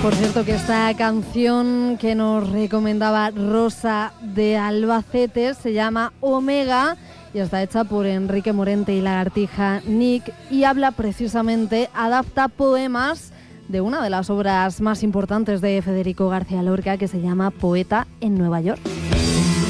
Por cierto que esta canción que nos recomendaba Rosa de Albacete se llama Omega y está hecha por Enrique Morente y Lagartija Nick y habla precisamente, adapta poemas de una de las obras más importantes de Federico García Lorca que se llama Poeta en Nueva York.